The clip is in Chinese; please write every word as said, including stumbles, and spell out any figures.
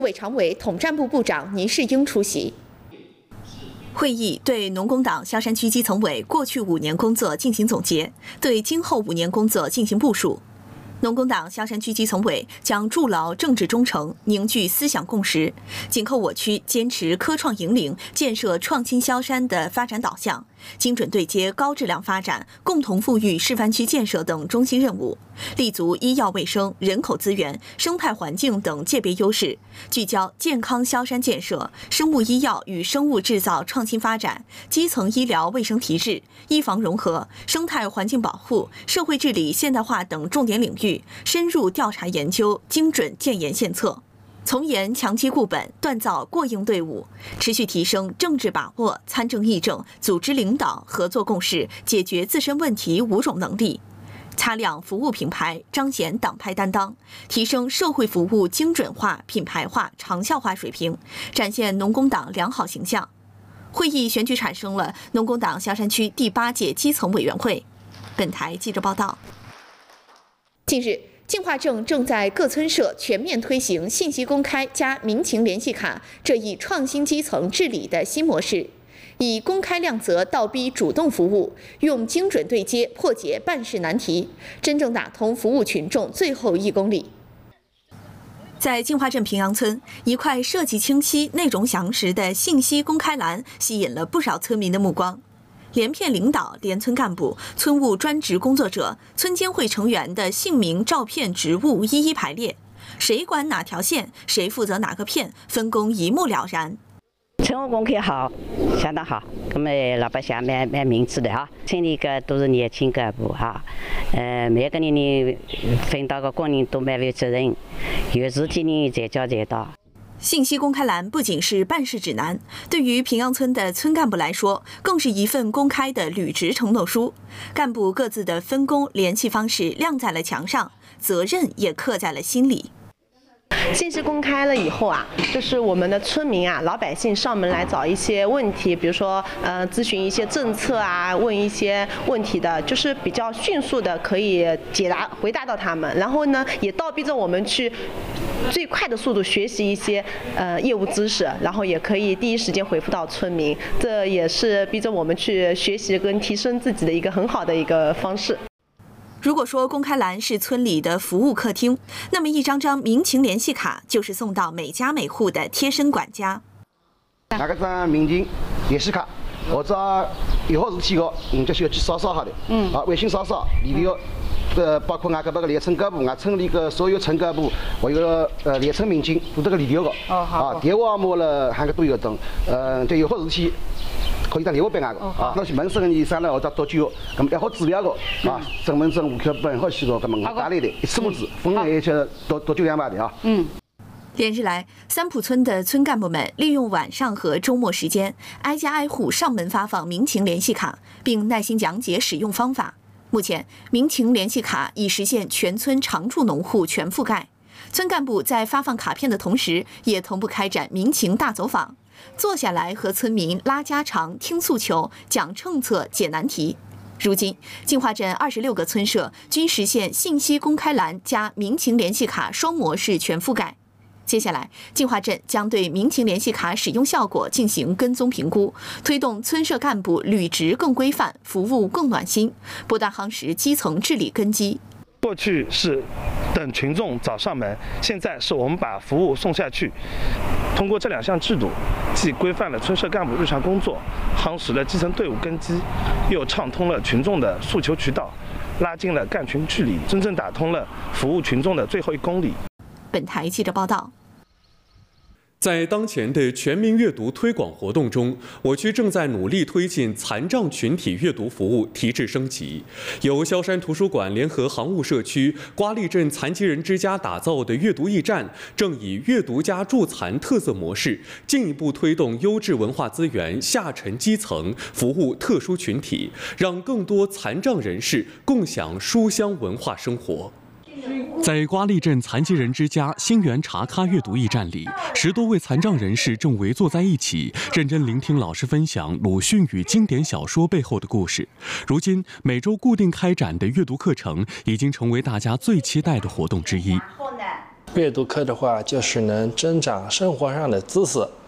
委常委、统战部部长倪世英出席。会议对农工党萧山区基层委过去五年工作进行总结，对今后五年工作进行部署。农工党萧山区基层委将筑牢政治忠诚，凝聚思想共识，紧扣我区坚持科创引领、建设创新萧山的发展导向，精准对接高质量发展、共同富裕示范区建设等中心任务，立足医药卫生、人口资源、生态环境等界别优势，聚焦健康萧山建设、生物医药与生物制造创新发展、基层医疗卫生提质、医防融合、生态环境保护、社会治理现代化等重点领域，深入调查研究，精准建言献策。从严强基固本，锻造过硬队伍，持续提升政治把握、参政议政、组织领导、合作共识、解决自身问题五种能力，擦亮服务品牌，彰显党派担当，提升社会服务精准化、品牌化、长效化水平，展现农工党良好形象。会议选举产生了农工党萧山区第八届基层委员会。本台记者报道。近日，进化镇正在各村社全面推行信息公开加民情联系卡这一创新基层治理的新模式，以公开量责倒逼主动服务，用精准对接破解办事难题，真正打通服务群众最后一公里。在进化镇平阳村，一块设计清晰、内容详实的信息公开栏吸引了不少村民的目光。连片领导、连村干部、村务专职工作者、村监会成员的姓名、照片、职务一一排列，谁管哪条线，谁负责哪个片，分工一目了然。 村务公开好，相当好，我们老百姓蛮蛮明智的哈。村里个都是年轻干部哈，呃，每个人呢分到个工人都蛮有责任，有事体呢再叫再到。 信息公开栏不仅是办事指南，对于平阳村的村干部来说，更是一份公开的履职承诺书。干部各自的分工、联系方式亮在了墙上，责任也刻在了心里。 信息公开了以后啊，就是我们的村民啊、老百姓上门来找一些问题，比如说呃咨询一些政策啊，问一些问题的，就是比较迅速的可以解答回答到他们。然后呢，也倒逼着我们去最快的速度学习一些呃业务知识，然后也可以第一时间回复到村民，这也是逼着我们去学习跟提升自己的一个很好的一个方式。 如果说公开栏是村里的服务客厅，那么一张张民情联系卡就是送到每家每户的贴身管家。 那个张民情联系卡，或者有好事体个，你就需要去扫扫好的，嗯，啊，微信扫扫里头有。呃，包括俺搿个连村干部，俺村里个所有村干部，还有呃连村民警，都这个里头个。哦，好。啊，电话么了，喊个都有种，呃，就有好事体，可以打电话拨俺个。啊，那去门诊医生了或者多久，咁么一好治疗个，啊，身份证、户口本好许个，咁么我打来的，一次么子，分而且多多久两百的啊。嗯。 连日来，三浦村的村干部们利用晚上和周末时间，挨家挨户上门发放民情联系卡，并耐心讲解使用方法。目前，民情联系卡已实现全村常住农户全覆盖。村干部在发放卡片的同时，也同步开展民情大走访，坐下来和村民拉家常、听诉求、讲政策、解难题。如今，进化镇二十六个村社均实现信息公开栏加民情联系卡双模式全覆盖。接下来，进化镇将对民情联系卡使用效果进行跟踪评估，推动村社干部履职更规范，服务更暖心，不断夯实基层治理根基。 过去是等群众找上门，现在是我们把服务送下去。通过这两项制度，既规范了村社干部日常工作，夯实了基层队伍根基，又畅通了群众的诉求渠道，拉近了干群距离，真正打通了服务群众的最后一公里。 本台记者报道。 在当前的全民阅读推广活动中，我区正在努力推进残障群体阅读服务提质升级。由萧山图书馆联合航务社区、瓜沥镇残疾人之家打造的阅读驿站，正以阅读加助残特色模式，进一步推动优质文化资源下沉基层，服务特殊群体，让更多残障人士共享书香文化生活。在瓜沥镇残疾人之家新源茶咖阅读驿站里，十多位残障人士正围坐在一起，认真聆听老师分享鲁迅与经典小说背后的故事。如今，每周固定开展的阅读课程已经成为大家最期待的活动之一。 阅读课的话，就是能增长生活上的知识，